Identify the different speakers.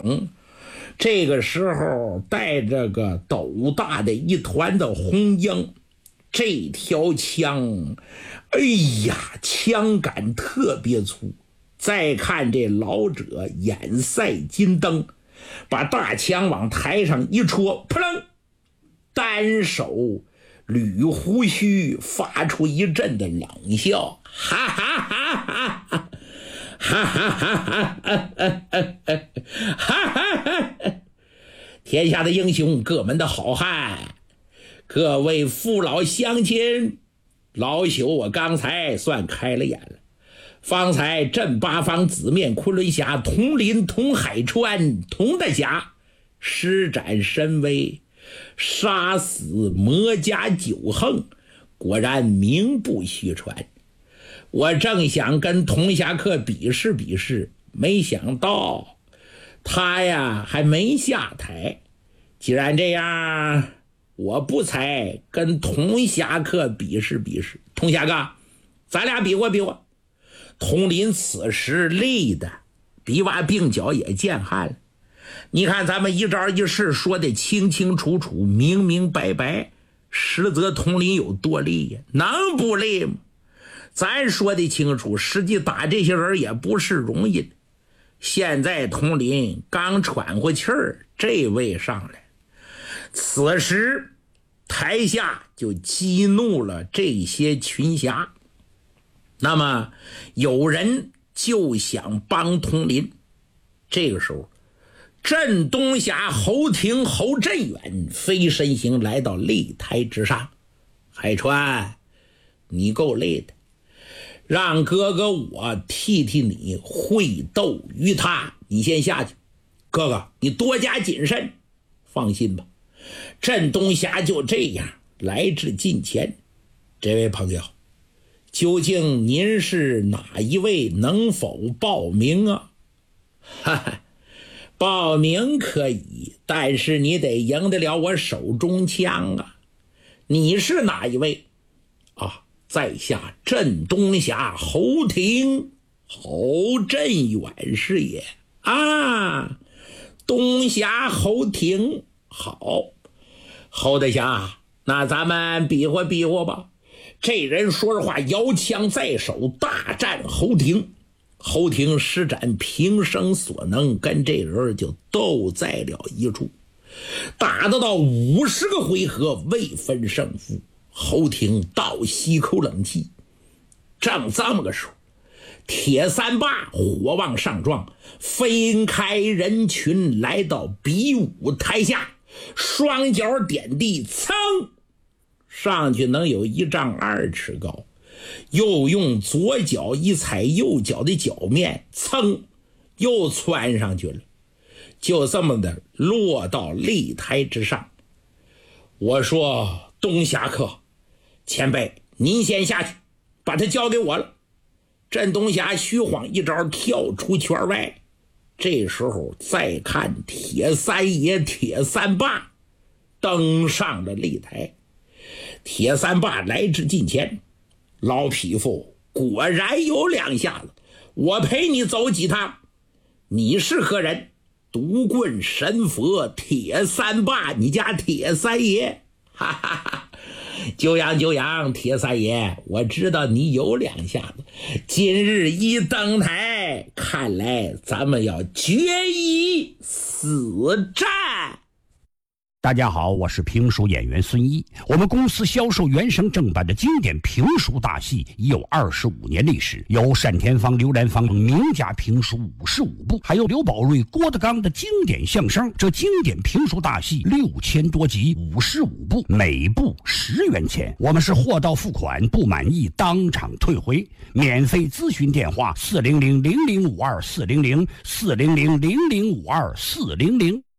Speaker 1: 等。这个时候带着个斗大的一团的红缨，这条枪，哎呀，枪杆特别粗。再看这老者眼赛金灯，把大枪往台上一戳，扑棱，单手捋胡须，发出一阵的冷笑，哈哈哈哈哈，哈哈哈哈哈，哈哈！天下的英雄，各门的好汉，各位父老乡亲，老朽我刚才算开了眼了。方才镇八方紫面昆仑峡统领统海川统大侠施展神威，杀死魔家九横，果然名不虚传。我正想跟童侠客比试比试，没想到他呀还没下台。既然这样，我不才跟童侠客比试比试。童侠哥，咱俩比划比划。统领此时累的比娃鬓角也见汗了。你看咱们一招一式说的清清楚楚，明明白白，实则统领有多累呀？能不累吗？咱说的清楚，实际打这些人也不是容易的。现在统领刚喘过气儿，这位上来，此时台下就激怒了这些群侠。那么有人就想帮统领。这个时候镇东峡侯廷侯振远飞身行来到擂台之上。海川，你够累的，让哥哥我替你会斗于他，你先下去。哥哥你多加谨慎。放心吧。镇东峡就这样来至近前。这位朋友，究竟您是哪一位？能否报名啊？哈哈，报名可以，但是你得赢得了我手中枪啊。你是哪一位啊？在下镇东峡侯廷侯振远是也啊。东峡侯廷，好，侯大侠，那咱们比划比划吧。这人说实话，摇枪在手，大战侯廷。侯廷施展平生所能，跟这人就斗在了一处，打得到50个回合未分胜负。侯廷倒吸口冷气。正这么个时候，铁三霸火往上撞，分开人群来到比武台下，双脚点地，噌上去能有1丈2尺高，又用左脚一踩右脚的脚面，噌又窜上去了，就这么的落到擂台之上。我说东侠客前辈，您先下去，把他交给我了。镇东侠虚晃一招，跳出圈外。这时候再看铁三爷铁三霸登上了擂台。铁三霸来至近前，老匹夫果然有2下子，我陪你走几趟。你是何人？独棍神佛铁三霸，你家铁三爷。哈哈哈，久仰久仰，铁三爷，我知道你有2下子，今日一登台，看来咱们要决一死战。
Speaker 2: 大家好，我是评书演员孙一。我们公司销售原声正版的经典评书大戏已有25年历史，有单田芳、刘兰芳名家评书55部，还有刘宝瑞、郭德纲的经典相声。这经典评书大戏6000多集，55部，每部10元钱。我们是货到付款，不满意当场退回。免费咨询电话：400-0052-400，400-0052-400。